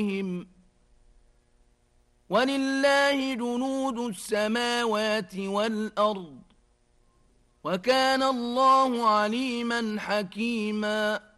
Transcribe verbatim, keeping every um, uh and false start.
ولله جنود السماوات والأرض وكان الله عليما حكيما